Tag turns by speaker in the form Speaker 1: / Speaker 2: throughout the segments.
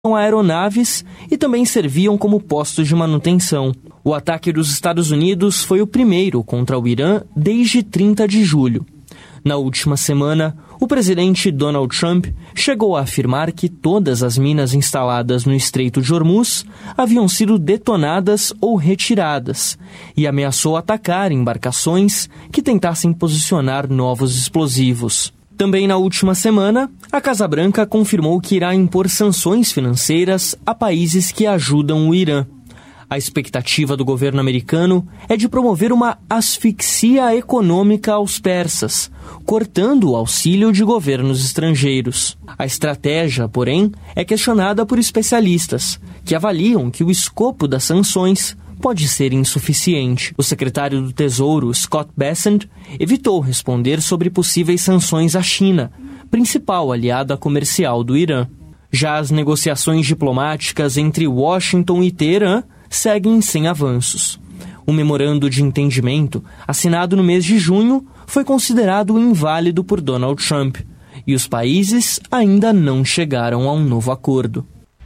Speaker 1: aeronaves e também serviam como postos de manutenção. O ataque dos Estados Unidos foi o primeiro contra o Irã desde 30 de julho. Na última semana, o presidente Donald Trump chegou a afirmar que todas as minas instaladas no Estreito de Hormuz haviam sido detonadas ou retiradas e ameaçou atacar embarcações que tentassem posicionar novos explosivos. Também na última semana, a Casa Branca confirmou que irá impor sanções financeiras a países que ajudam o Irã. A expectativa do governo americano é de promover uma asfixia econômica aos persas, cortando o auxílio de governos estrangeiros. A estratégia, porém, é questionada por especialistas, que avaliam que o escopo das sanções pode ser insuficiente. O secretário do Tesouro, Scott Bessent, evitou responder sobre possíveis sanções à China, principal aliada comercial do Irã. Já as negociações diplomáticas entre Washington e Teherã seguem sem avanços. O memorando de entendimento, assinado no mês de junho, foi considerado inválido por Donald Trump, e os países ainda não chegaram a um novo acordo.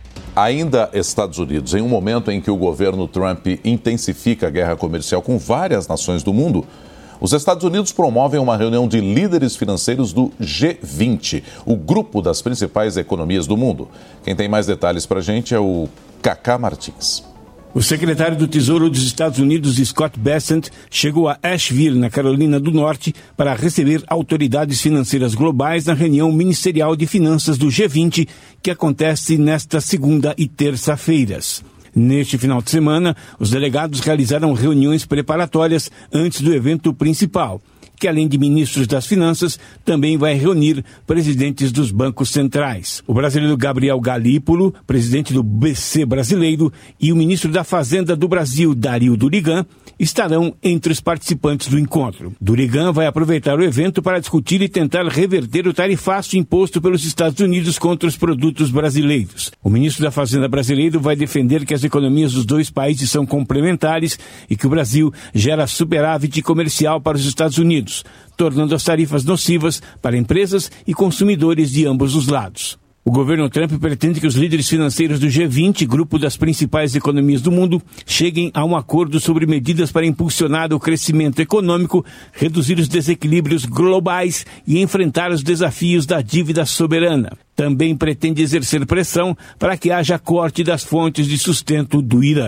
Speaker 2: Ainda Estados Unidos, em um momento em que o governo Trump intensifica a guerra comercial com várias nações do mundo, os Estados Unidos promovem uma reunião de líderes financeiros do G20, o grupo das principais economias do mundo. Quem tem mais detalhes para a gente é o Cacá Martins.
Speaker 3: O secretário do Tesouro dos Estados Unidos, Scott Bessent, chegou a Asheville, na Carolina do Norte, para receber autoridades financeiras globais na reunião ministerial de finanças do G20, que acontece nesta segunda e terça-feiras. Neste final de semana, os delegados realizaram reuniões preparatórias antes do evento principal, que além de ministros das finanças, também vai reunir presidentes dos bancos centrais. O brasileiro Gabriel Galípolo, presidente do BC brasileiro, e o ministro da Fazenda do Brasil, Dario Durigan, estarão entre os participantes do encontro. Durigan vai aproveitar o evento para discutir e tentar reverter o tarifaço imposto pelos Estados Unidos contra os produtos brasileiros. O ministro da Fazenda brasileiro vai defender que as economias dos dois países são complementares e que o Brasil gera superávit comercial para os Estados Unidos, tornando as tarifas nocivas para empresas e consumidores de ambos os lados. O governo Trump pretende que os líderes financeiros do G20, grupo das principais economias do mundo, cheguem a um acordo sobre medidas para impulsionar o crescimento econômico, reduzir os desequilíbrios globais e enfrentar os desafios da dívida soberana. Também pretende exercer pressão para que haja corte das fontes de sustento do Irã.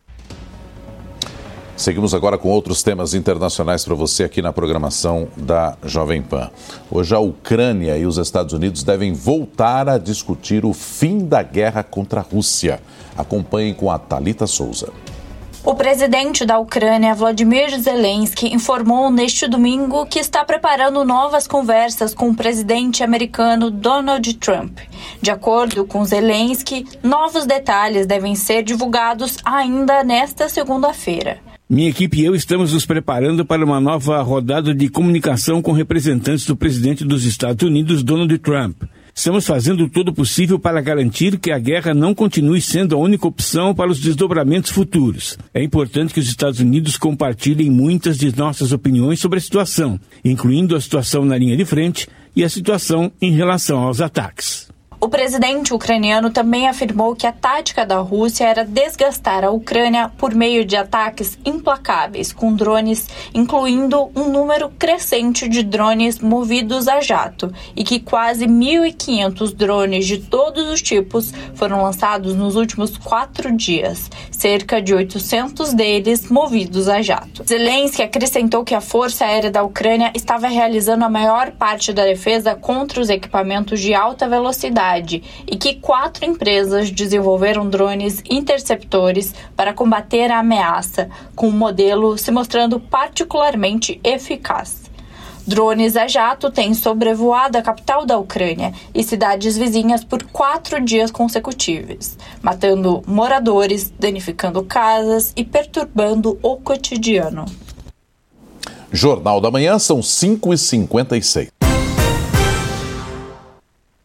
Speaker 2: Seguimos agora com outros temas internacionais para você aqui na programação da Jovem Pan. Hoje a Ucrânia e os Estados Unidos devem voltar a discutir o fim da guerra contra a Rússia. Acompanhem com a Thalita Souza.
Speaker 4: O presidente da Ucrânia, Volodymyr Zelensky, informou neste domingo que está preparando novas conversas com o presidente americano Donald Trump. De acordo com Zelensky, novos detalhes devem ser divulgados ainda nesta segunda-feira.
Speaker 3: Minha equipe e eu estamos nos preparando para uma nova rodada de comunicação com representantes do presidente dos Estados Unidos, Donald Trump. Estamos fazendo todo o possível para garantir que a guerra não continue sendo a única opção para os desdobramentos futuros. É importante que os Estados Unidos compartilhem muitas de nossas opiniões sobre a situação, incluindo a situação na linha de frente e a situação em relação aos ataques.
Speaker 4: O presidente ucraniano também afirmou que a tática da Rússia era desgastar a Ucrânia por meio de ataques implacáveis com drones, incluindo um número crescente de drones movidos a jato, e que quase 1.500 drones de todos os tipos foram lançados nos últimos 4 dias, cerca de 800 deles movidos a jato. Zelensky acrescentou que a Força Aérea da Ucrânia estava realizando a maior parte da defesa contra os equipamentos de alta velocidade e que 4 empresas desenvolveram drones interceptores para combater a ameaça, com o modelo se mostrando particularmente eficaz. Drones a jato têm sobrevoado a capital da Ucrânia e cidades vizinhas por 4 dias consecutivos, matando moradores, danificando casas e perturbando o cotidiano.
Speaker 2: Jornal da Manhã, são 5h56.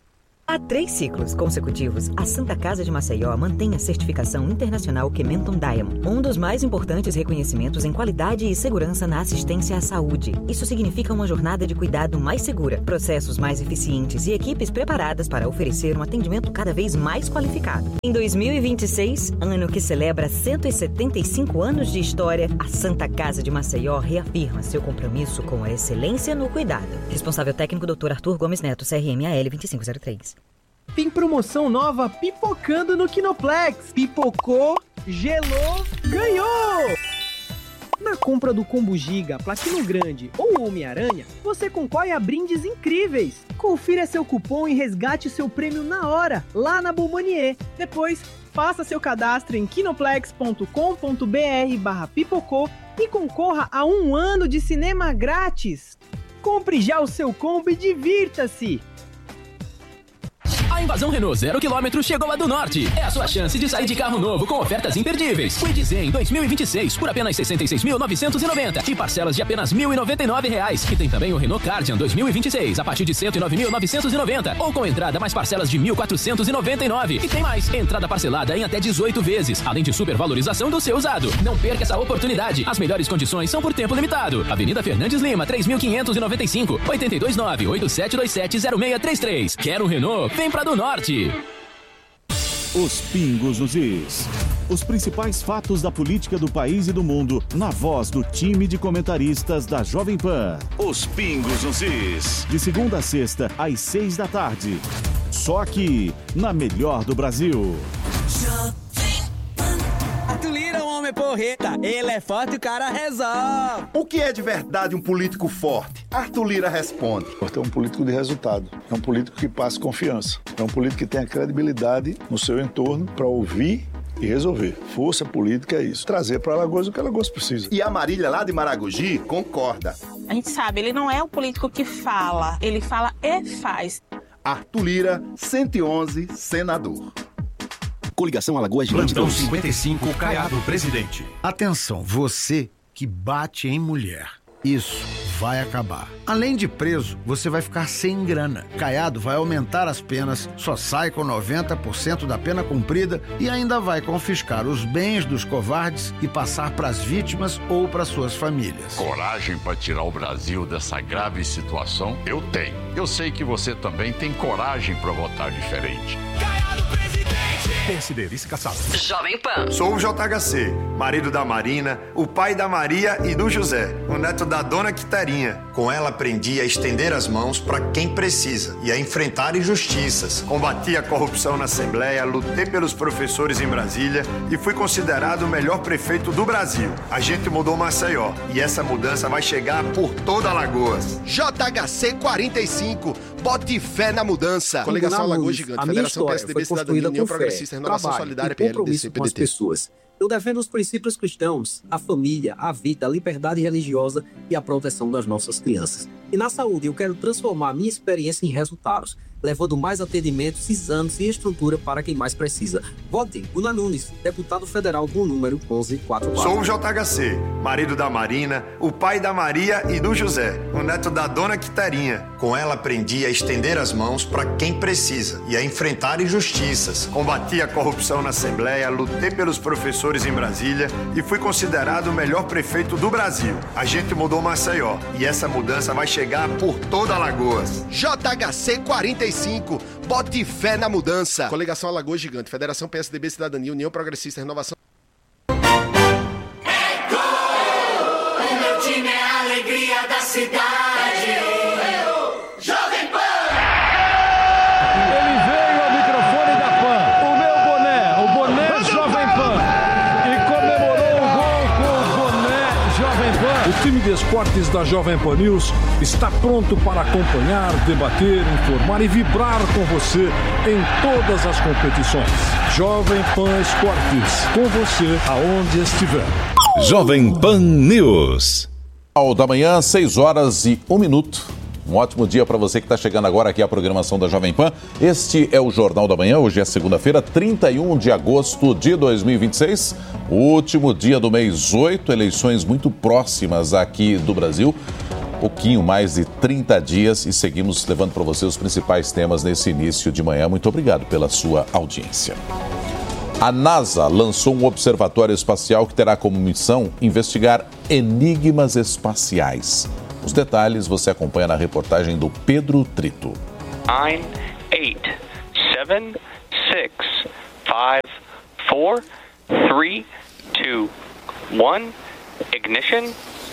Speaker 5: Há 3 ciclos consecutivos, a Santa Casa de Maceió mantém a certificação internacional Kementon Diamond, um dos mais importantes reconhecimentos em qualidade e segurança na assistência à saúde. Isso significa uma jornada de cuidado mais segura, processos mais eficientes e equipes preparadas para oferecer um atendimento cada vez mais qualificado. Em 2026, ano que celebra 175 anos de história, a Santa Casa de Maceió reafirma seu compromisso com a excelência no cuidado. Responsável técnico Dr. Arthur Gomes Neto, CRM-AL 2503.
Speaker 6: Tem promoção nova pipocando no Kinoplex. Pipocou, gelou, ganhou! Na compra do Combo Giga, Platino Grande ou Homem-Aranha, você concorre a brindes incríveis. Confira seu cupom e resgate seu prêmio na hora, lá na Bombonier. Depois, faça seu cadastro em kinoplex.com.br/pipocou e concorra a 1 ano de cinema grátis. Compre já o seu combo e divirta-se!
Speaker 7: A invasão Renault 0 km chegou lá do Norte. É a sua chance de sair de carro novo com ofertas imperdíveis. Quid Zen 2026 por apenas R$ 66.990 e parcelas de apenas R$ 1.099. E tem também o Renault Cardian 2026 a partir de R$ 109.990 ou com entrada mais parcelas de R$ 1.499. E tem mais, entrada parcelada em até 18 vezes, além de supervalorização do seu usado. Não perca essa oportunidade. As melhores condições são por tempo limitado. Avenida Fernandes Lima, 3.595, 829-8727-0633. Quer um Renault? Vem pra do Norte.
Speaker 8: Os Pingos nos Is. Os principais fatos da política do país e do mundo, na voz do time de comentaristas da Jovem Pan. Os Pingos nos Is. De segunda a sexta, às 6 da tarde. Só aqui, na melhor do Brasil.
Speaker 9: Arthur Lira é um homem porreta. Ele é forte e o cara resolve.
Speaker 10: O que é de verdade um político forte? Arthur Lira responde.
Speaker 11: É um político de resultado. É um político que passa confiança. É um político que tem a credibilidade no seu entorno para ouvir e resolver. Força política é isso. Trazer para Alagoas o que Alagoas precisa.
Speaker 10: E a Marília lá de Maragogi concorda.
Speaker 12: A gente sabe, ele não é um político que fala. Ele fala e faz.
Speaker 10: Arthur Lira, 111, senador.
Speaker 13: Coligação Alagoas Gigante.
Speaker 14: Plantão 55, Caiado, presidente.
Speaker 15: Atenção, você que bate em mulher. Isso vai acabar. Além de preso, você vai ficar sem grana. Caiado vai aumentar as penas, só sai com 90% da pena cumprida e ainda vai confiscar os bens dos covardes e passar para as vítimas ou para suas famílias.
Speaker 16: Coragem para tirar o Brasil dessa grave situação? Eu tenho. Eu sei que você também tem coragem para votar diferente.
Speaker 14: Caiado, presidente! PSD, vice-caçado.
Speaker 17: Jovem Pan.
Speaker 10: Sou o JHC, marido da Marina, o pai da Maria e do José, o neto da dona Quitarinha. Com ela aprendi a estender as mãos para quem precisa e a enfrentar injustiças. Combati a corrupção na Assembleia, lutei pelos professores em Brasília e fui considerado o melhor prefeito do Brasil. A gente mudou Maceió e essa mudança vai chegar por toda Alagoas.
Speaker 18: JHC 45, bote fé na mudança.
Speaker 19: Coligação Alagoas Gigante, Federação PSDB, Cidadania, União Progressista, Renovação Solidária, PLDC, PDT.
Speaker 20: Eu defendo os princípios cristãos, a família, a vida, a liberdade religiosa e a proteção das nossas crianças. E na saúde, eu quero transformar a minha experiência em resultados, levando mais atendimentos, exames e estrutura para quem mais precisa. Vote Guna Nunes, deputado federal com o número 1144.
Speaker 10: Sou o JHC, marido da Marina, o pai da Maria e do José, o neto da dona Quitarinha. Com ela aprendi a estender as mãos para quem precisa e a enfrentar injustiças. Combati a corrupção na Assembleia, lutei pelos professores em Brasília e fui considerado o melhor prefeito do Brasil. A gente mudou Maceió e essa mudança vai chegar por toda Alagoas.
Speaker 18: JHC 45, bote fé na mudança.
Speaker 19: Coligação Alagoas Gigante, Federação PSDB, Cidadania, União Progressista, Renovação.
Speaker 21: É gol! O meu time é a alegria da cidade. Jovem Pan!
Speaker 3: Ele veio ao microfone da Pan, o meu boné, o boné Jovem Pan, e comemorou o gol com o boné Jovem Pan.
Speaker 22: O time de esportes da Jovem Pan News está pronto para acompanhar, debater, informar e vibrar com você em todas as competições. Jovem Pan Esportes, com você aonde estiver.
Speaker 23: Jovem Pan News.
Speaker 2: Ao da manhã, 6h01. Um ótimo dia para você que está chegando agora aqui à programação da Jovem Pan. Este é o Jornal da Manhã, hoje é segunda-feira, 31 de agosto de 2026. O último dia do mês 8, eleições muito próximas aqui do Brasil. pouquinho mais de 30 dias e seguimos levando para você os principais temas nesse início de manhã. Muito obrigado pela sua audiência. A NASA lançou um observatório espacial que terá como missão investigar enigmas espaciais. Os detalhes você acompanha na reportagem do Pedro Trito.
Speaker 1: 9, 8, 7, 6, 5, 4, 3, 2, 1, ignition,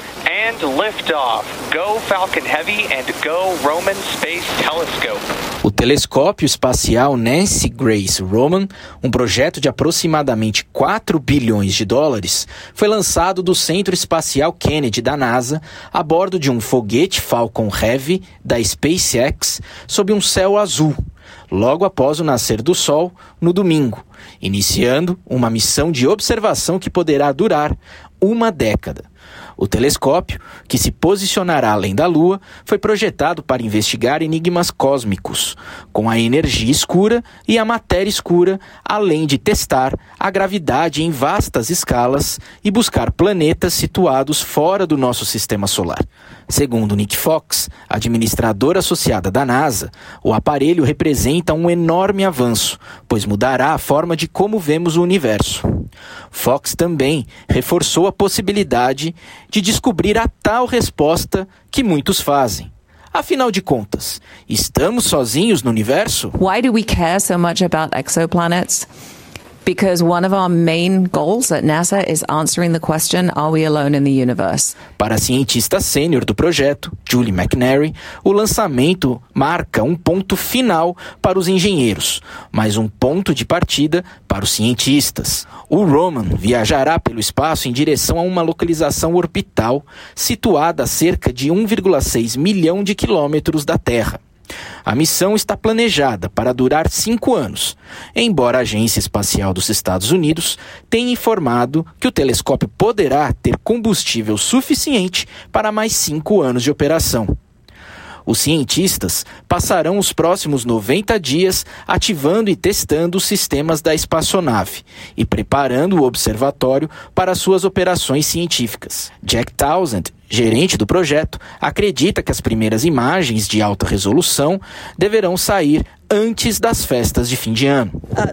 Speaker 1: and liftoff. Go Falcon Heavy and go Roman Space Telescope.
Speaker 4: O telescópio espacial Nancy Grace Roman, um projeto de aproximadamente 4 bilhões de dólares, foi lançado do Centro Espacial Kennedy da NASA a bordo de um foguete Falcon Heavy da SpaceX sob um céu azul, logo após o nascer do Sol, no domingo, iniciando uma missão de observação que poderá durar uma década. O telescópio, que se posicionará além da Lua, foi projetado para investigar enigmas cósmicos, com a energia escura e a matéria escura, além de testar a gravidade em vastas escalas e buscar planetas situados fora do nosso sistema solar. Segundo Nick Fox, administradora associada da NASA, o aparelho representa um enorme avanço, pois mudará a forma de como vemos o universo. Fox também reforçou a possibilidade de descobrir a tal resposta que muitos fazem. Afinal de contas, estamos sozinhos no universo?
Speaker 17: Why do we care so much about exoplanets? Because one of our main goals at NASA is answering the question, are we alone in the universe?
Speaker 4: Para a cientista sênior do projeto, Julie McNary, o lançamento marca um ponto final para os engenheiros, mas um ponto de partida para os cientistas. O Roman viajará pelo espaço em direção a uma localização orbital situada a cerca de 1,6 milhão de quilômetros da Terra. A missão está planejada para durar 5 anos, embora a Agência Espacial dos Estados Unidos tenha informado que o telescópio poderá ter combustível suficiente para mais 5 anos de operação. Os cientistas passarão os próximos 90 dias ativando e testando os sistemas da espaçonave e preparando o observatório para suas operações científicas. Jack Townsend, gerente do projeto, acredita que as primeiras imagens de alta resolução deverão sair antes das festas de fim de ano.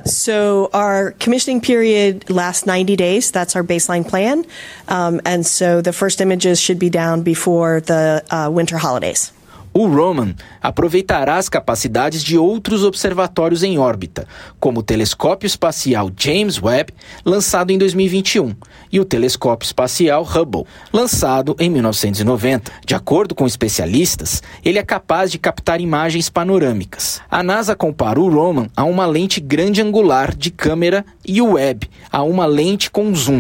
Speaker 24: So our commissioning period lasts 90 days. That's our baseline plan. And so the first images should be down before the winter holidays.
Speaker 4: O Roman aproveitará as capacidades de outros observatórios em órbita, como o telescópio espacial James Webb, lançado em 2021, e o telescópio espacial Hubble, lançado em 1990. De acordo com especialistas, ele é capaz de captar imagens panorâmicas. A NASA compara o Roman a uma lente grande angular de câmera e o Webb a uma lente com zoom.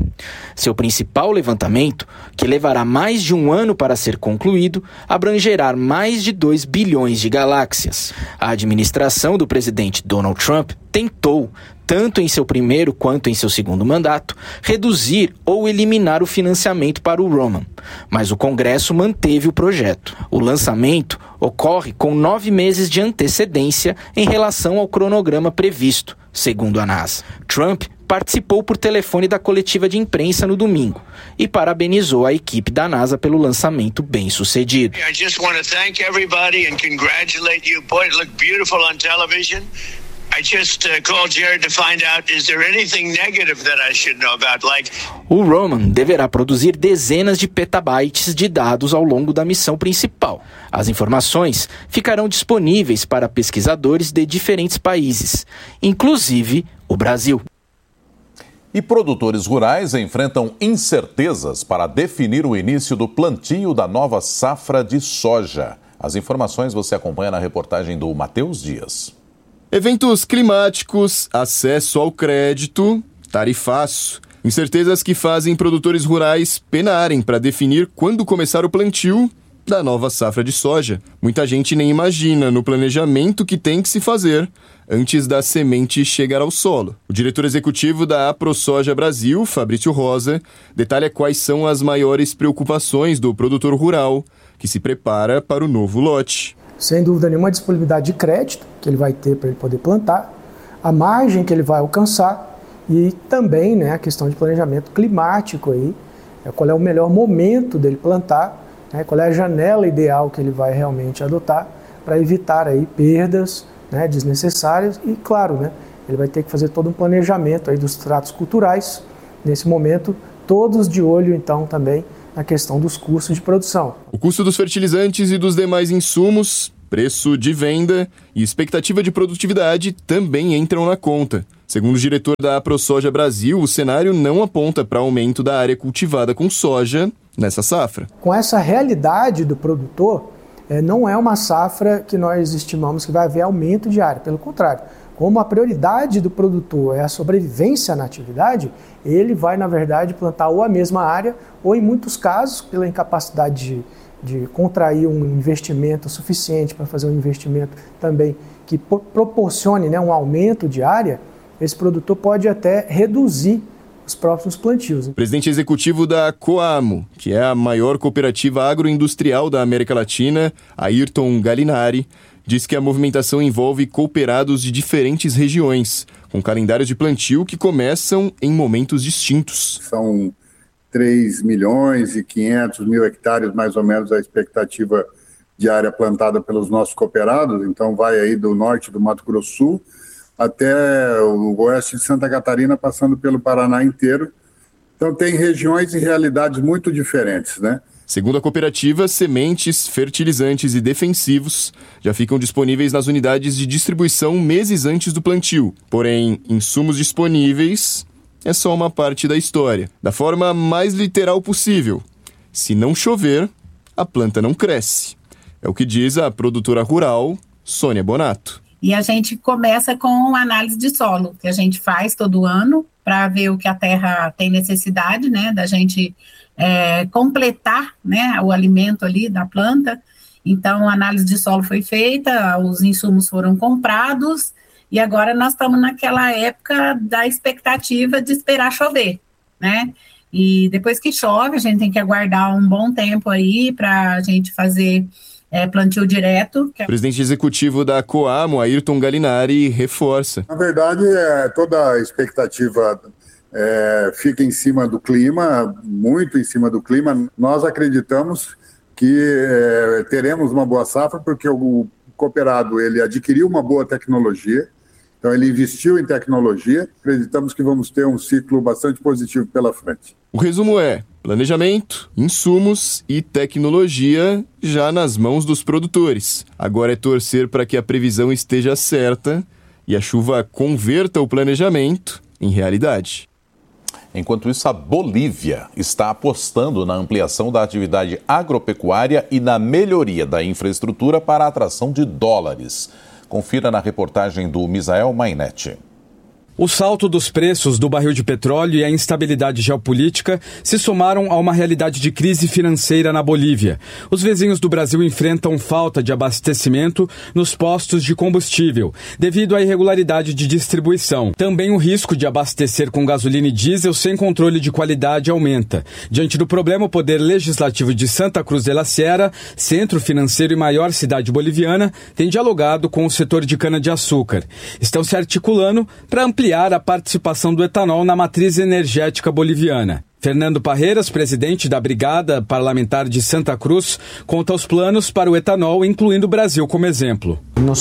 Speaker 4: Seu principal levantamento, que levará mais de 1 ano para ser concluído, abrangerá mais de 2 bilhões de galáxias. A administração do presidente Donald Trump tentou, tanto em seu primeiro quanto em seu segundo mandato, reduzir ou eliminar o financiamento para o Roman, mas o Congresso manteve o projeto. O lançamento ocorre com 9 meses de antecedência em relação ao cronograma previsto, segundo a NASA. Trump participou por telefone da coletiva de imprensa no domingo e parabenizou a equipe da NASA pelo lançamento bem-sucedido.
Speaker 25: I just want to thank everybody and congratulate you. Boy, it looked beautiful on television. I just called Jared to find out, is there anything negative that I should know about?
Speaker 4: O Roman deverá produzir dezenas de petabytes de dados ao longo da missão principal. As informações ficarão disponíveis para pesquisadores de diferentes países, inclusive o Brasil.
Speaker 2: E produtores rurais enfrentam incertezas para definir o início do plantio da nova safra de soja. As informações você acompanha na reportagem do Matheus Dias.
Speaker 26: Eventos climáticos, acesso ao crédito, tarifaço. Incertezas que fazem produtores rurais penarem para definir quando começar o plantio da nova safra de soja. Muita gente nem imagina no planejamento que tem que se fazer antes da semente chegar ao solo. O diretor executivo da AproSoja Brasil, Fabrício Rosa, detalha quais são as maiores preocupações do produtor rural que se prepara para o novo lote.
Speaker 27: Sem dúvida nenhuma, a disponibilidade de crédito que ele vai ter para ele poder plantar, a margem que ele vai alcançar e também a questão de planejamento climático, qual é o melhor momento dele plantar né, qual é a janela ideal que ele vai realmente adotar para evitar aí perdas, né, desnecessárias e, claro, né, ele vai ter que fazer todo um planejamento aí dos tratos culturais, nesse momento, todos de olho então também na questão dos custos de produção.
Speaker 26: O custo dos fertilizantes e dos demais insumos, preço de venda e expectativa de produtividade também entram na conta. Segundo o diretor da AproSoja Brasil, o cenário não aponta para aumento da área cultivada com soja nessa safra.
Speaker 27: Com essa realidade do produtor, não é uma safra que nós estimamos que vai haver aumento de área, pelo contrário. Como a prioridade do produtor é a sobrevivência na atividade, ele vai, na verdade, plantar ou a mesma área, ou em muitos casos, pela incapacidade de contrair um investimento suficiente para fazer um investimento também que proporcione, né, um aumento de área, esse produtor pode até reduzir os próximos plantios.
Speaker 26: Presidente executivo da Coamo, que é a maior cooperativa agroindustrial da América Latina, Ayrton Galinari, diz que a movimentação envolve cooperados de diferentes regiões, com calendários de plantio que começam em momentos distintos.
Speaker 5: São 3 milhões e 500 mil hectares, mais ou menos, a expectativa de área plantada pelos nossos cooperados. Então vai aí do norte do Mato Grosso do Sul até o oeste de Santa Catarina, passando pelo Paraná inteiro. Então tem regiões e realidades muito diferentes, né?
Speaker 26: Segundo a cooperativa, sementes, fertilizantes e defensivos já ficam disponíveis nas unidades de distribuição meses antes do plantio. Porém, insumos disponíveis é só uma parte da história. Da forma mais literal possível, se não chover, a planta não cresce. É o que diz a produtora rural, Sônia Bonato.
Speaker 6: E a gente começa com análise de solo, que a gente faz todo ano, para ver o que a terra tem necessidade, né, da gente completar, né, o alimento ali da planta. Então, a análise de solo foi feita, os insumos foram comprados, e agora nós estamos naquela época da expectativa de esperar chover, né? E depois que chove, a gente tem que aguardar um bom tempo aí para a gente fazer plantio direto.
Speaker 26: O presidente executivo da Coamo, Ayrton Galinari, reforça.
Speaker 5: Na verdade, toda a expectativa fica em cima do clima, muito em cima do clima. Nós acreditamos que teremos uma boa safra, porque o cooperado ele adquiriu uma boa tecnologia, então ele investiu em tecnologia. Acreditamos que vamos ter um ciclo bastante positivo pela frente.
Speaker 26: O resumo é: planejamento, insumos e tecnologia já nas mãos dos produtores. Agora é torcer para que a previsão esteja certa e a chuva converta o planejamento em realidade.
Speaker 2: Enquanto isso, a Bolívia está apostando na ampliação da atividade agropecuária e na melhoria da infraestrutura para a atração de dólares. Confira na reportagem do Misael Mainetti.
Speaker 7: O salto dos preços do barril de petróleo e a instabilidade geopolítica se somaram a uma realidade de crise financeira na Bolívia. Os vizinhos do Brasil enfrentam falta de abastecimento nos postos de combustível, devido à irregularidade de distribuição. Também o risco de abastecer com gasolina e diesel sem controle de qualidade aumenta. Diante do problema, o Poder Legislativo de Santa Cruz de la Sierra, centro financeiro e maior cidade boliviana, tem dialogado com o setor de cana-de-açúcar. Estão se articulando para ampliar a participação do etanol na matriz energética boliviana. Fernando Parreiras, presidente da Brigada Parlamentar de Santa Cruz, conta os planos para o etanol, incluindo o Brasil como exemplo.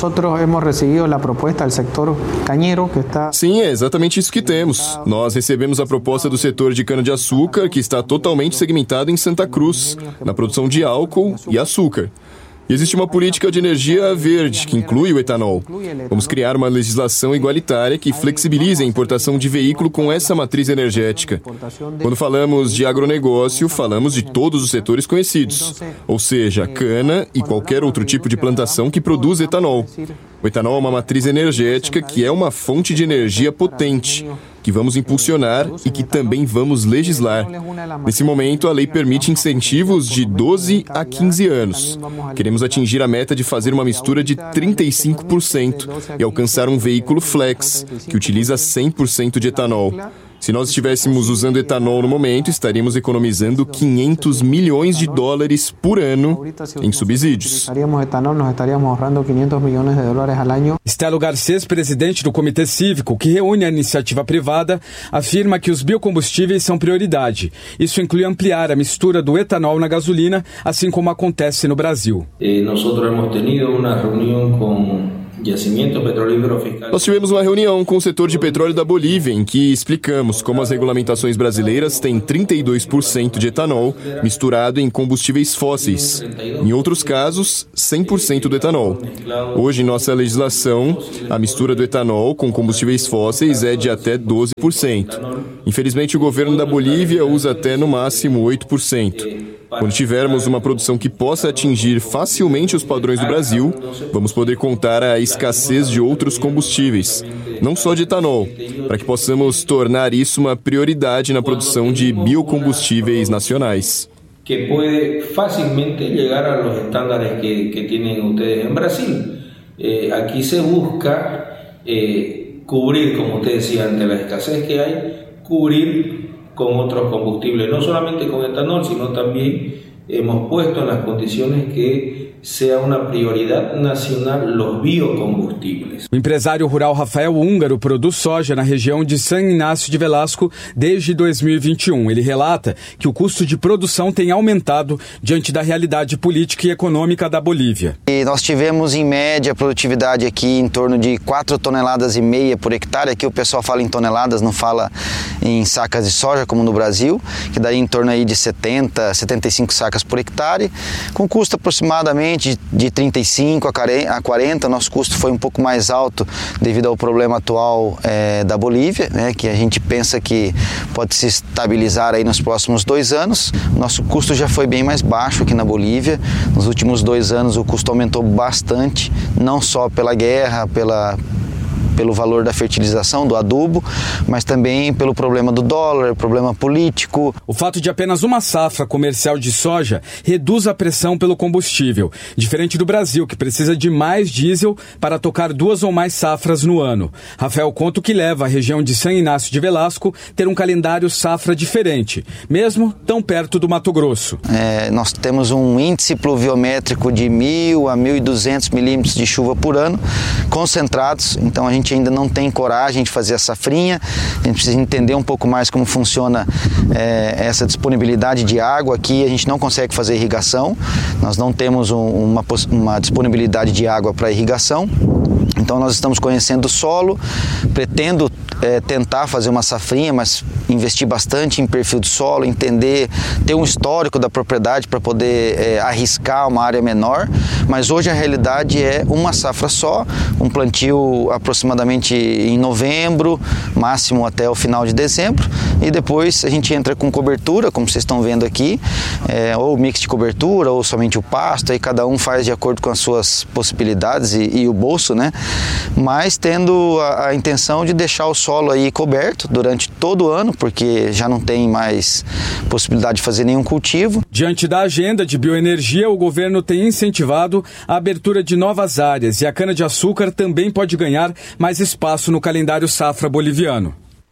Speaker 26: Sim, é exatamente isso que temos. Nós recebemos a proposta do setor de cana-de-açúcar, que está totalmente segmentado em Santa Cruz, na produção de álcool e açúcar. E existe uma política de energia verde, que inclui o etanol. Vamos criar uma legislação igualitária que flexibilize a importação de veículo com essa matriz energética. Quando falamos de agronegócio, falamos de todos os setores conhecidos, ou seja, cana e qualquer outro tipo de plantação que produz etanol. O etanol é uma matriz energética que é uma fonte de energia potente, que vamos impulsionar e que também vamos legislar. Nesse momento, a lei permite incentivos de 12 a 15 anos. Queremos atingir a meta de fazer uma mistura de 35% e alcançar um veículo flex, que utiliza 100% de etanol. Se nós estivéssemos usando etanol no momento, estaríamos economizando 500 milhões de dólares por ano em subsídios.
Speaker 7: Stélio Garcês, presidente do Comitê Cívico, que reúne a iniciativa privada, afirma que os biocombustíveis são prioridade. Isso inclui ampliar a mistura do etanol na gasolina, assim como acontece no Brasil.
Speaker 8: Nós
Speaker 26: tivemos uma reunião com o setor de petróleo da Bolívia, em que explicamos como as regulamentações brasileiras têm 32% de etanol misturado em combustíveis fósseis. Em outros casos, 100% do etanol. Hoje, em nossa legislação, a mistura do etanol com combustíveis fósseis é de até 12%. Infelizmente, o governo da Bolívia usa até no máximo 8%. Quando tivermos uma produção que possa atingir facilmente os padrões do Brasil, vamos poder contar a escassez de outros combustíveis, não só de etanol, para que possamos tornar isso uma prioridade na produção de biocombustíveis nacionais.
Speaker 8: Que pode facilmente chegar a los estándares que tienen ustedes en Brasil. Aquí se busca cubrir, como usted decía, ante la escasez que hay, cubrir con otros combustibles, no solamente con etanol, sino también hemos puesto en las condiciones que sea uma prioridade nacional los biocombustibles.
Speaker 7: O empresário rural Rafael Húngaro produz soja na região de San Inácio de Velasco desde 2021. Ele relata que o custo de produção tem aumentado diante da realidade política e econômica da Bolívia.
Speaker 9: E nós tivemos em média a produtividade aqui em torno de 4,5 toneladas por hectare. Aqui o pessoal fala em toneladas, não fala em sacas de soja como no Brasil, que daí em torno aí de 70, 75 sacas por hectare, com custo aproximadamente de 35 a 40, nosso custo foi um pouco mais alto devido ao problema atual da Bolívia, né, que a gente pensa que pode se estabilizar aí nos próximos 2 anos. Nosso custo já foi bem mais baixo aqui na Bolívia. Nos últimos 2 anos o custo aumentou bastante, não só pela guerra, pelo valor da fertilização, do adubo, mas também pelo problema do dólar, problema político.
Speaker 7: O fato de apenas uma safra comercial de soja reduz a pressão pelo combustível, diferente do Brasil, que precisa de mais diesel para tocar 2 ou mais safras no ano. Rafael conta o que leva a região de San Inácio de Velasco ter um calendário safra diferente, mesmo tão perto do Mato Grosso.
Speaker 9: Nós temos um índice pluviométrico de 1.000 a 1.200 milímetros de chuva por ano, concentrados, então a gente ainda não tem coragem de fazer a safrinha, a gente precisa entender um pouco mais como funciona essa disponibilidade de água. Aqui a gente não consegue fazer irrigação, nós não temos uma disponibilidade de água para irrigação, então nós estamos conhecendo o solo, pretendo tentar fazer uma safrinha, mas investir bastante em perfil do solo, entender, ter um histórico da propriedade para poder arriscar uma área menor, mas hoje a realidade é uma safra só, um plantio aproximadamente em novembro, máximo até o final de dezembro, e depois a gente entra com cobertura, como vocês estão vendo aqui, ou mix de cobertura, ou somente o pasto, aí cada um faz de acordo com as suas possibilidades e o bolso, né? Mas tendo a intenção de deixar o solo aí coberto durante todo o ano, porque já não tem mais possibilidade de fazer nenhum cultivo.
Speaker 7: Diante da agenda de bioenergia, o governo tem incentivado a abertura de novas áreas e a cana-de-açúcar também pode ganhar mais espaço no calendário safra boliviano.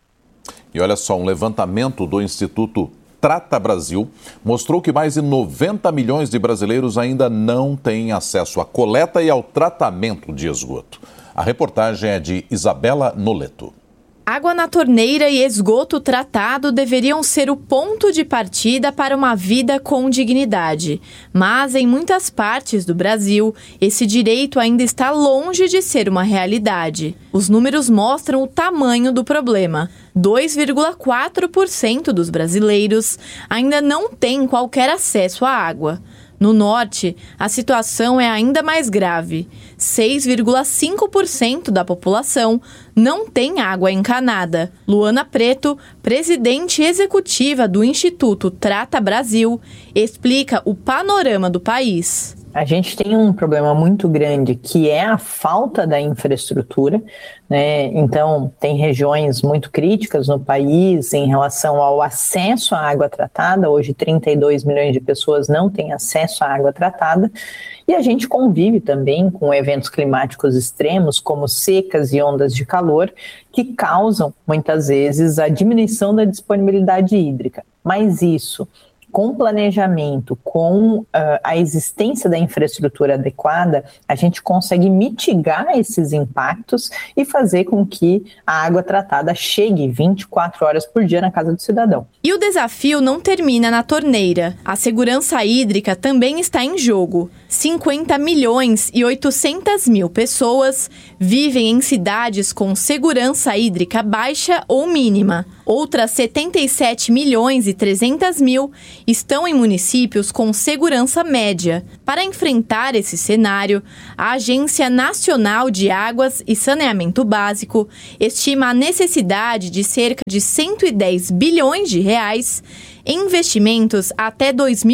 Speaker 2: E olha só, um levantamento do Instituto Trata Brasil mostrou que mais de 90 milhões de brasileiros ainda não têm acesso à coleta e ao tratamento de esgoto. A reportagem é de Isabela Noleto.
Speaker 11: Água na torneira e esgoto tratado deveriam ser o ponto de partida para uma vida com dignidade. Mas, em muitas partes do Brasil, esse direito ainda está longe de ser uma realidade. Os números mostram o tamanho do problema. 2,4% dos brasileiros ainda não têm qualquer acesso à água. No norte, a situação é ainda mais grave. 6,5% da população não tem água encanada. Luana Preto, presidente executiva do Instituto Trata Brasil, explica o panorama do país.
Speaker 10: A gente tem um problema muito grande, que é a falta da infraestrutura, né? Então, tem regiões muito críticas no país em relação ao acesso à água tratada. Hoje, 32 milhões de pessoas não têm acesso à água tratada. E a gente convive também com eventos climáticos extremos, como secas e ondas de calor, que causam, muitas vezes, a diminuição da disponibilidade hídrica. Mas isso, com planejamento, com a existência da infraestrutura adequada, a gente consegue mitigar esses impactos e fazer com que a água tratada chegue 24 horas por dia na casa do cidadão.
Speaker 11: E o desafio não termina na torneira. A segurança hídrica também está em jogo. 50 milhões e 800 mil pessoas vivem em cidades com segurança hídrica baixa ou mínima. Outras 77 milhões e 300 mil estão em municípios com segurança média. Para enfrentar esse cenário, a Agência Nacional de Águas e Saneamento Básico estima a necessidade de cerca de 110 bilhões de reais em investimentos até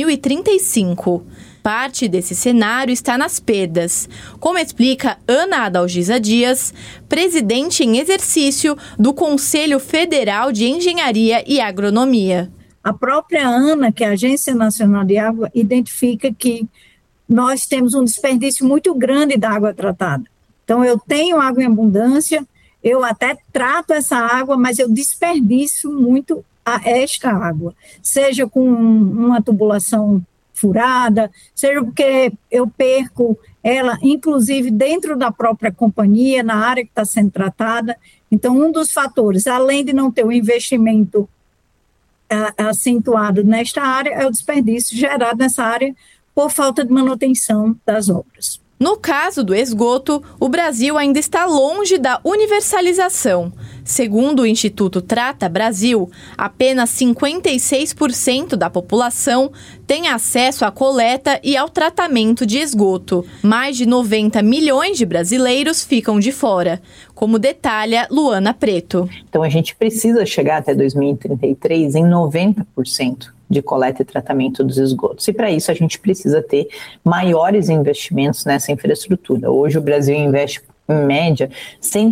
Speaker 11: 2035. Parte desse cenário está nas perdas, como explica Ana Adalgisa Dias, presidente em exercício do Conselho Federal de Engenharia e Agronomia.
Speaker 12: A própria ANA, que é a Agência Nacional de Água, identifica que nós temos um desperdício muito grande da água tratada. Então, eu tenho água em abundância, eu até trato essa água, mas eu desperdiço muito esta água, seja com uma tubulação furada, seja porque eu perco ela, inclusive dentro da própria companhia, na área que está sendo tratada. Então, um dos fatores, além de não ter o investimento acentuado nesta área, é o desperdício gerado nessa área por falta de manutenção das obras.
Speaker 11: No caso do esgoto, o Brasil ainda está longe da universalização. Segundo o Instituto Trata Brasil, apenas 56% da população tem acesso à coleta e ao tratamento de esgoto. Mais de 90 milhões de brasileiros ficam de fora, como detalha Luana Preto.
Speaker 10: Então a gente precisa chegar até 2033 em 90% de coleta e tratamento dos esgotos. E para isso a gente precisa ter maiores investimentos nessa infraestrutura. Hoje o Brasil investe, em média, R$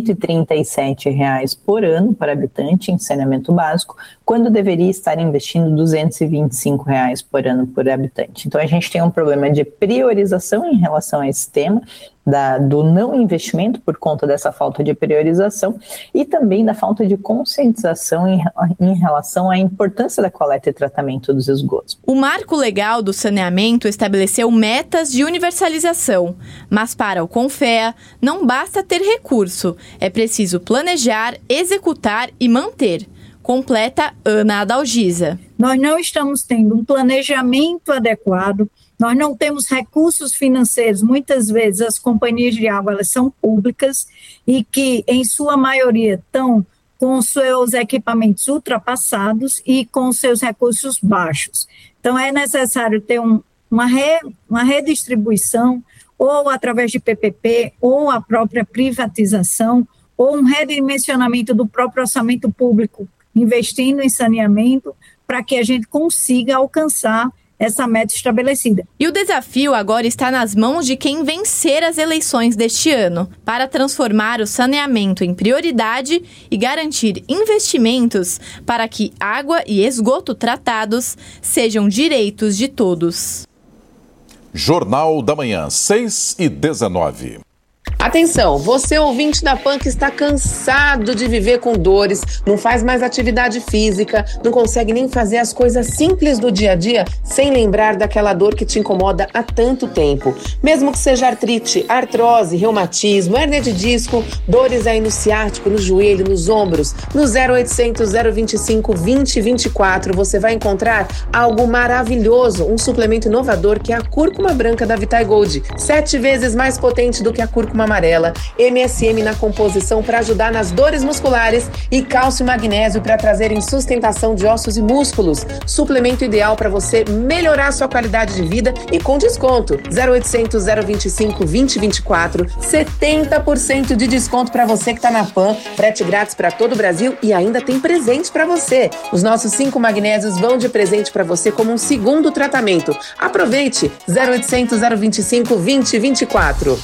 Speaker 10: 137 por ano para habitante em saneamento básico, quando deveria estar investindo R$ 225 por ano por habitante. Então a gente tem um problema de priorização em relação a esse tema, do não investimento por conta dessa falta de priorização e também da falta de conscientização em relação à importância da coleta e tratamento dos esgotos.
Speaker 11: O marco legal do saneamento estabeleceu metas de universalização, mas para o Confea não basta ter recurso, é preciso planejar, executar e manter. Completa Ana Adalgisa.
Speaker 12: Nós não estamos tendo um planejamento adequado. Nós não temos recursos financeiros, muitas vezes as companhias de água elas são públicas e que em sua maioria estão com seus equipamentos ultrapassados e com seus recursos baixos. Então é necessário ter uma redistribuição ou através de PPP ou a própria privatização ou um redimensionamento do próprio orçamento público investindo em saneamento para que a gente consiga alcançar essa meta estabelecida.
Speaker 11: E o desafio agora está nas mãos de quem vencer as eleições deste ano, para transformar o saneamento em prioridade e garantir investimentos para que água e esgoto tratados sejam direitos de todos.
Speaker 2: Jornal da Manhã, 6h19.
Speaker 13: Atenção, você ouvinte da PAN que está cansado de viver com dores, não faz mais atividade física, não consegue nem fazer as coisas simples do dia a dia sem lembrar daquela dor que te incomoda há tanto tempo. Mesmo que seja artrite, artrose, reumatismo, hérnia de disco, dores aí no ciático, no joelho, nos ombros, no 0800 025 2024 você vai encontrar algo maravilhoso, um suplemento inovador que é a cúrcuma branca da Vitae Gold, 7 vezes mais potente do que a cúrcuma amarela. amarela, MSM na composição para ajudar nas dores musculares e cálcio e magnésio para trazerem sustentação de ossos e músculos. Suplemento ideal para você melhorar sua qualidade de vida e com desconto. 0800 025 2024, 70% de desconto para você que está na PAN, frete grátis para todo o Brasil e ainda tem presente para você. Os nossos 5 magnésios vão de presente para você como um segundo tratamento. Aproveite! 0800 025 2024.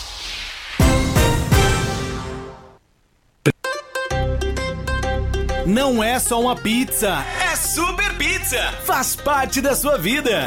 Speaker 14: Não é só uma pizza, é Super Pizza. Faz parte da sua vida.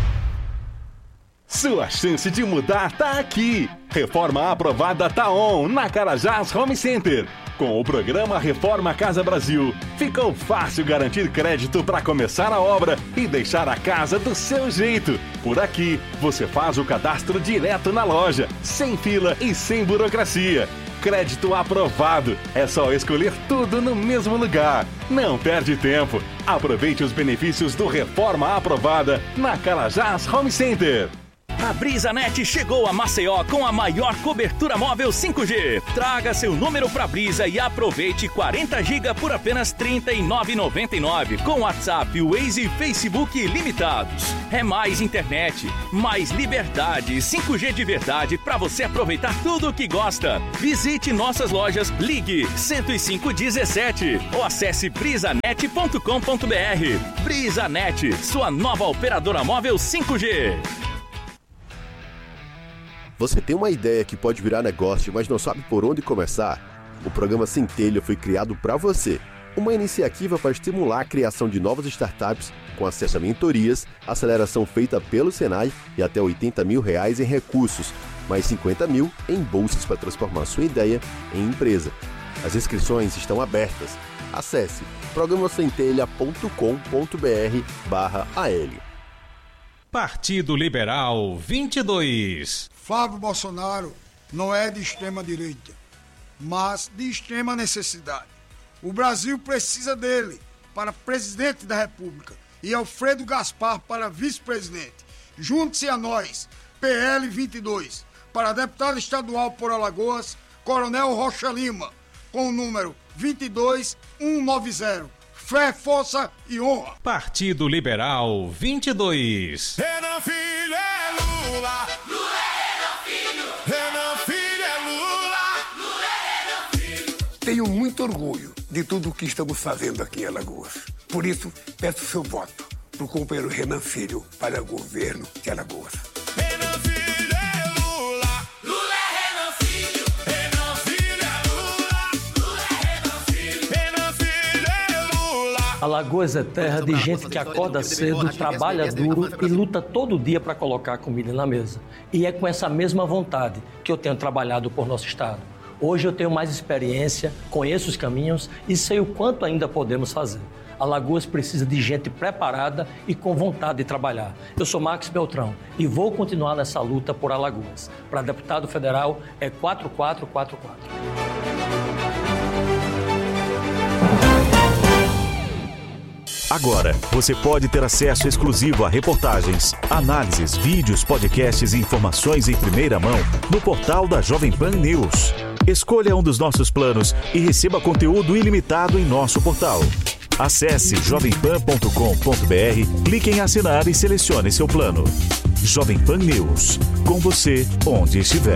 Speaker 15: Sua chance de mudar tá aqui. Reforma aprovada tá on na Carajás Home Center. Com o programa Reforma Casa Brasil, ficou fácil garantir crédito para começar a obra e deixar a casa do seu jeito. Por aqui, você faz o cadastro direto na loja, sem fila e sem burocracia. Crédito aprovado. É só escolher tudo no mesmo lugar. Não perde tempo. Aproveite os benefícios do Reforma Aprovada na Carajás Home Center.
Speaker 14: A BrisaNet chegou a Maceió com a maior cobertura móvel 5G. Traga seu número pra Brisa e aproveite 40 GB por apenas R$ 39,99 com WhatsApp, Waze e Facebook ilimitados. É mais internet, mais liberdade e 5G de verdade para você aproveitar tudo o que gosta. Visite nossas lojas, ligue 10517 ou acesse brisanet.com.br. BrisaNet, sua nova operadora móvel 5G.
Speaker 16: Você tem uma ideia que pode virar negócio, mas não sabe por onde começar? O programa Centelha foi criado para você. Uma iniciativa para estimular a criação de novas startups com acesso a mentorias, aceleração feita pelo Senai e até R$80 mil em recursos, mais 50 mil em bolsas para transformar sua ideia em empresa. As inscrições estão abertas. Acesse programacentelha.com.br/AL.
Speaker 18: Partido Liberal 22.
Speaker 19: Flávio Bolsonaro não é de extrema direita, mas de extrema necessidade. O Brasil precisa dele para presidente da República e Alfredo Gaspar para vice-presidente. Junte-se a nós, PL 22, para deputado estadual por Alagoas, Coronel Rocha Lima, com o número 22190. Fé, força e honra.
Speaker 18: Partido Liberal 22.
Speaker 20: Renan Filho é Lula. Lula é Renan Filho. Renan Filho é Lula. Lula é Renan Filho.
Speaker 21: Tenho muito orgulho de tudo o que estamos fazendo aqui em Alagoas. Por isso, peço seu voto para o companheiro Renan Filho para o governo de Alagoas.
Speaker 20: Renan Filho é Lula. Lula é Renan Filho. Renan Filho é Lula. Lula é Renan Filho. Renan Filho é Lula.
Speaker 28: Alagoas é terra de gente que acorda cedo, trabalha duro e luta todo dia para colocar comida na mesa. E é com essa mesma vontade que eu tenho trabalhado por nosso estado. Hoje eu tenho mais experiência, conheço os caminhos e sei o quanto ainda podemos fazer. Alagoas precisa de gente preparada e com vontade de trabalhar. Eu sou Max Beltrão e vou continuar nessa luta por Alagoas. Para deputado federal é 4444.
Speaker 23: Agora, você pode ter acesso exclusivo a reportagens, análises, vídeos, podcasts e informações em primeira mão no portal da Jovem Pan News. Escolha um dos nossos planos e receba conteúdo ilimitado em nosso portal. Acesse jovempan.com.br, clique em assinar e selecione seu plano. Jovem Pan News, com você onde estiver.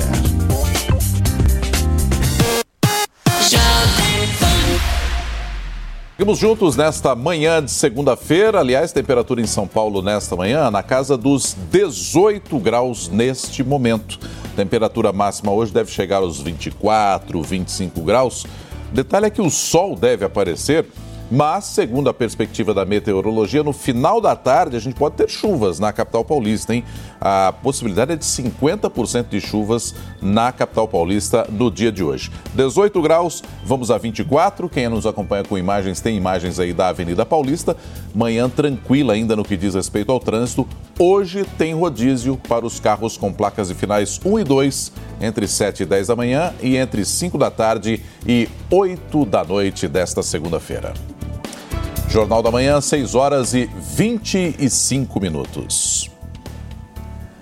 Speaker 2: Seguimos juntos nesta manhã de segunda-feira. Aliás, temperatura em São Paulo nesta manhã na casa dos 18 graus neste momento. Temperatura máxima hoje deve chegar aos 24, 25 graus. Detalhe é que o sol deve aparecer, mas, segundo a perspectiva da meteorologia, no final da tarde a gente pode ter chuvas na capital paulista, hein? A possibilidade é de 50% de chuvas na capital paulista no dia de hoje. 18 graus, vamos a 24. Quem nos acompanha com imagens, tem imagens aí da Avenida Paulista. Manhã tranquila ainda no que diz respeito ao trânsito. Hoje tem rodízio para os carros com placas de finais 1 e 2, entre 7 e 10 da manhã e entre 5 da tarde e 8 da noite desta segunda-feira. Jornal da Manhã, 6 horas e 25 minutos.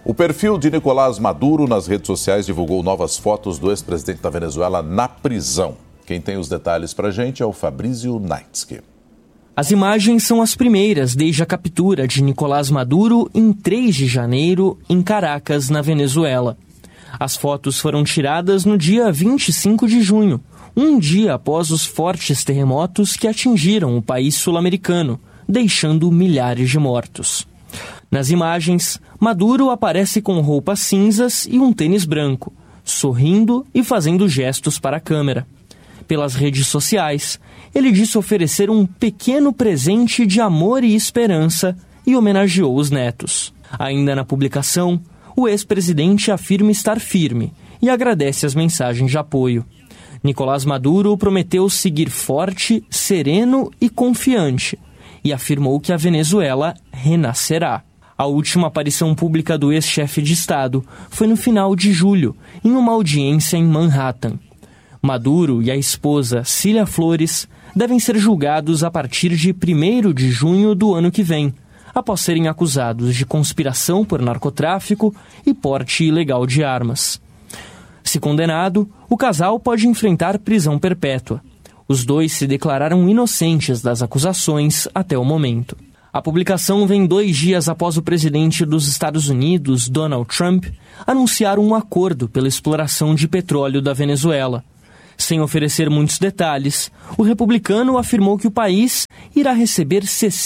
Speaker 2: O perfil de Nicolás Maduro nas redes sociais divulgou novas fotos do ex-presidente da Venezuela na prisão. Quem tem os detalhes pra gente é o Fabrício Naitsky.
Speaker 1: As imagens são as primeiras desde a captura de Nicolás Maduro em 3 de janeiro, em Caracas, na Venezuela. As fotos foram tiradas no dia 25 de junho, um dia após os fortes terremotos que atingiram o país sul-americano, deixando milhares de mortos. Nas imagens, Maduro aparece com roupas cinzas e um tênis branco, sorrindo e fazendo gestos para a câmera. Pelas redes sociais, ele disse oferecer um pequeno presente de amor e esperança e homenageou os netos. Ainda na publicação, o ex-presidente afirma estar firme e agradece as mensagens de apoio. Nicolás Maduro prometeu seguir forte, sereno e confiante e afirmou que a Venezuela renascerá. A última aparição pública do ex-chefe de Estado foi no final de julho, em uma audiência em Manhattan. Maduro e a esposa Cília Flores devem ser julgados a partir de 1º de junho do ano que vem, após serem acusados de conspiração por narcotráfico e porte ilegal de armas. Se condenado, o casal pode enfrentar prisão perpétua. Os dois se declararam inocentes das acusações até o momento. A publicação vem 2 dias após o presidente dos Estados Unidos, Donald Trump, anunciar um acordo pela exploração de petróleo da Venezuela. Sem oferecer muitos detalhes, o republicano afirmou que o país irá receber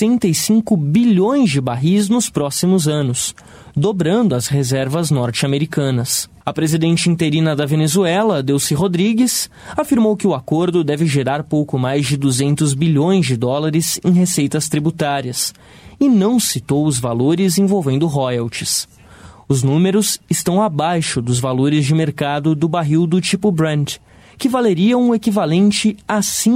Speaker 1: 65 bilhões de barris nos próximos anos, dobrando as reservas norte-americanas. A presidente interina da Venezuela, Delcy Rodrigues, afirmou que o acordo deve gerar pouco mais de 200 bilhões de dólares em receitas tributárias e não citou os valores envolvendo royalties. Os números estão abaixo dos valores de mercado do barril do tipo Brent, que valeriam o equivalente a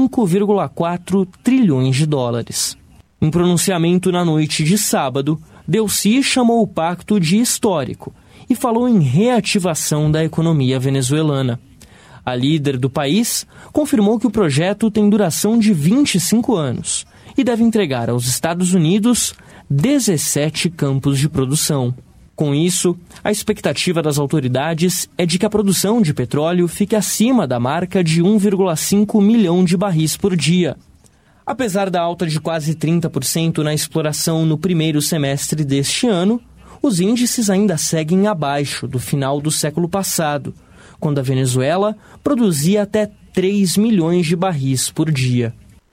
Speaker 1: 5,4 trilhões de dólares. Em pronunciamento na noite de sábado, Delcy chamou o pacto de histórico e falou em reativação da economia venezuelana. A líder do país confirmou que o projeto tem duração de 25 anos e deve entregar aos Estados Unidos 17 campos de produção. Com isso, a expectativa das autoridades é de que a produção de petróleo fique acima da marca de 1,5 milhão de barris por dia. Apesar da alta de quase 30% na exploração no primeiro semestre deste ano, os índices ainda seguem abaixo do final do século passado, quando a Venezuela produzia até 3 milhões de barris por dia.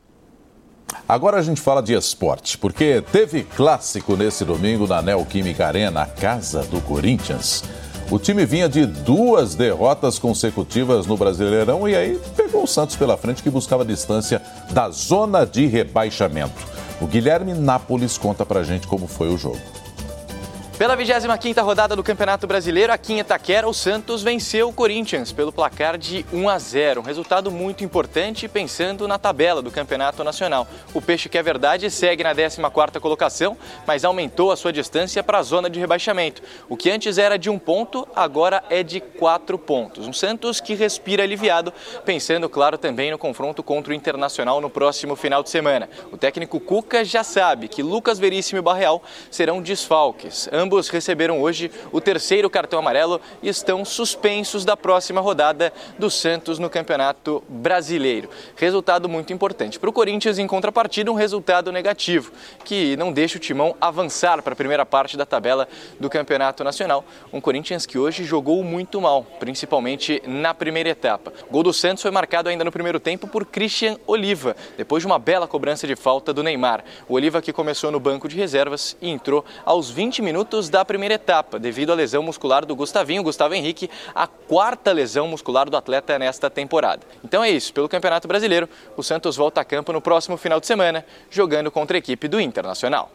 Speaker 2: Agora a gente fala de esporte, porque teve clássico nesse domingo na Neoquímica Arena, a casa do Corinthians. O time vinha de 2 derrotas consecutivas no Brasileirão e aí pegou o Santos pela frente, que buscava distância da zona de rebaixamento. O Guilherme Nápoles conta pra gente como foi o jogo.
Speaker 3: Pela 25ª rodada do Campeonato Brasileiro, aqui em Itaquera, o Santos venceu o Corinthians pelo placar de 1-0. Um resultado muito importante pensando na tabela do Campeonato Nacional. O Peixe, que é verdade, segue na 14ª colocação, mas aumentou a sua distância para a zona de rebaixamento. O que antes era de 1 ponto, agora é de 4 pontos. Um Santos que respira aliviado, pensando, claro, também no confronto contra o Internacional no próximo final de semana. O técnico Cuca já sabe que Lucas Veríssimo e Barreal serão desfalques. Ambos receberam hoje o 3º cartão amarelo e estão suspensos da próxima rodada do Santos no Campeonato Brasileiro. Resultado muito importante. Para o Corinthians, em contrapartida, um resultado negativo, que não deixa o Timão avançar para a primeira parte da tabela do Campeonato Nacional. Um Corinthians que hoje jogou muito mal, principalmente na primeira etapa. O gol do Santos foi marcado ainda no primeiro tempo por Christian Oliva, depois de uma bela cobrança de falta do Neymar. O Oliva, que começou no banco de reservas e entrou aos 20 minutos da primeira etapa, devido à lesão muscular do Gustavo Henrique, a 4ª lesão muscular do atleta nesta temporada. Então é isso, pelo Campeonato Brasileiro, o Santos volta a campo no próximo final de semana, jogando contra a equipe do Internacional.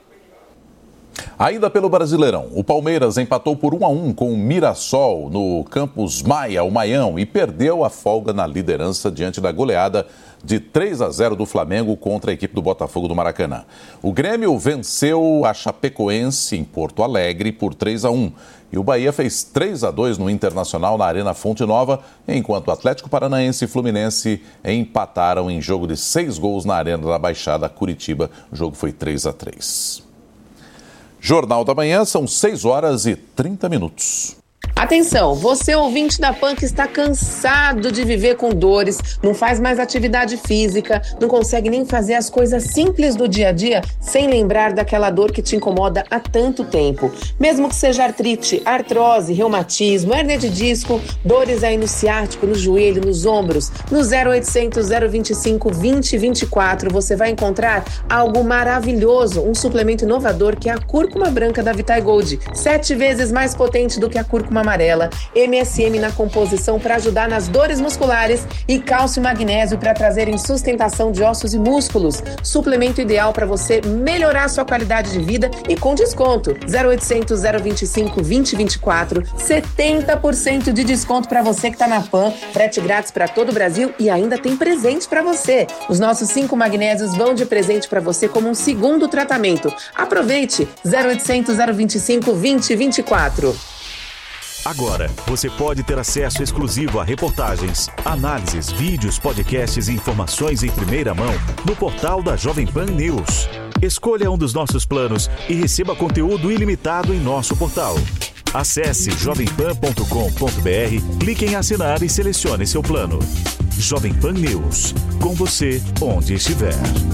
Speaker 2: Ainda pelo Brasileirão, o Palmeiras empatou por 1-1 com o Mirassol no Campus Maia, o Maião, e perdeu a folga na liderança diante da goleada de 3-0 do Flamengo contra a equipe do Botafogo do Maracanã. O Grêmio venceu a Chapecoense em Porto Alegre por 3-1 e o Bahia fez 3-2 no Internacional na Arena Fonte Nova, enquanto o Atlético Paranaense e Fluminense empataram em jogo de 6 gols na Arena da Baixada, Curitiba. O jogo foi 3-3. Jornal da Manhã, são 6h30.
Speaker 13: Atenção, você ouvinte da PAN que está cansado de viver com dores, não faz mais atividade física, não consegue nem fazer as coisas simples do dia a dia sem lembrar daquela dor que te incomoda há tanto tempo. Mesmo que seja artrite, artrose, reumatismo, hérnia de disco, dores aí no ciático, no joelho, nos ombros, no 0800 025 2024 você vai encontrar algo maravilhoso, um suplemento inovador que é a cúrcuma branca da Vitae Gold, 7 vezes mais potente do que a cúrcuma amarela, MSM na composição para ajudar nas dores musculares e cálcio e magnésio para trazerem sustentação de ossos e músculos. Suplemento ideal para você melhorar sua qualidade de vida e com desconto. 0800 025 2024, 70% de desconto para você que está na PAN, frete grátis para todo o Brasil e ainda tem presente para você. Os nossos 5 magnésios vão de presente para você como um segundo tratamento. Aproveite! 0800 025 2024.
Speaker 23: Agora, você pode ter acesso exclusivo a reportagens, análises, vídeos, podcasts e informações em primeira mão no portal da Jovem Pan News. Escolha um dos nossos planos e receba conteúdo ilimitado em nosso portal. Acesse jovempan.com.br, clique em assinar e selecione seu plano. Jovem Pan News, com você onde estiver.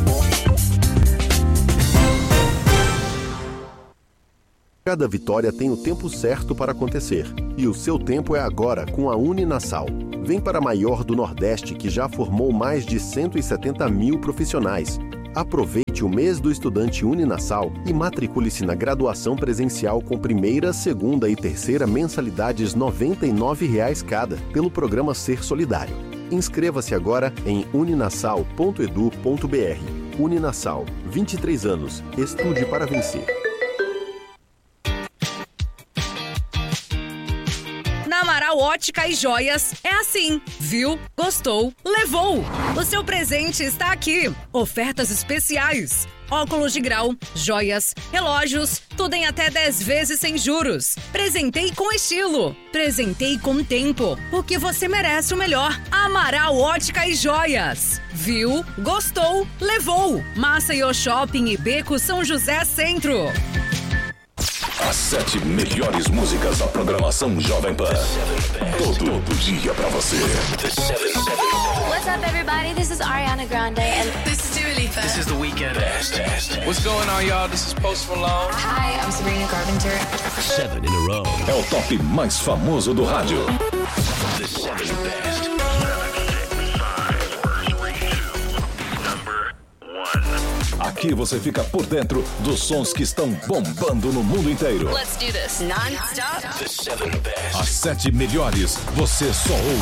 Speaker 16: Cada vitória tem o tempo certo para acontecer. E o seu tempo é agora com a Uninasal. Vem para a maior do Nordeste, que já formou mais de 170 mil profissionais. Aproveite o mês do estudante Uninasal e matricule-se na graduação presencial com primeira, segunda e terceira mensalidades R$ 99,00 cada, pelo programa Ser Solidário. Inscreva-se agora em uninasal.edu.br. Uninasal, 23 anos. Estude para vencer.
Speaker 4: Na Amaral Ótica e Joias é assim. Viu? Gostou? Levou! O seu presente está aqui. Ofertas especiais. Óculos de grau, joias, relógios, tudo em até 10 vezes sem juros. Presentei com estilo. Presentei com tempo. Porque você merece o melhor. Amaral Ótica e Joias. Viu? Gostou? Levou! Maceió Shopping e Beco São José Centro.
Speaker 5: As 7 melhores músicas da programação Jovem Pan. Todo dia pra você.
Speaker 6: What's up, everybody? This is Ariana Grande and this is Dua Lipa.
Speaker 17: This is The Weeknd. What's going on, y'all? This is Post Malone.
Speaker 6: Hi, I'm Sabrina Carpenter.
Speaker 5: 7 in a row. É o top mais famoso do rádio. The 7 Best. Aqui você fica por dentro dos sons que estão bombando no mundo inteiro.
Speaker 6: Let's do this. Non-stop.
Speaker 5: The 7 Best. As 7 melhores você só ouve